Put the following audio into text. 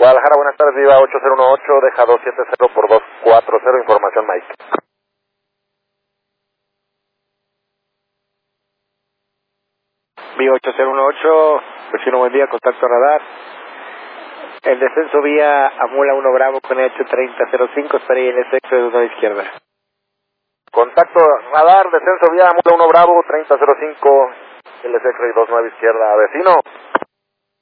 Guadalajara, buenas tardes, Viva 8018, deja 270 por 240, información Mike. Viva 8018, vecino, buen día, contacto radar. El descenso vía Amula 1 Bravo con H3005, espera ahí en el sexo de 2 izquierda. Contacto radar, descenso vía Amula 1 Bravo, 3005, LS y 29 izquierda, vecino.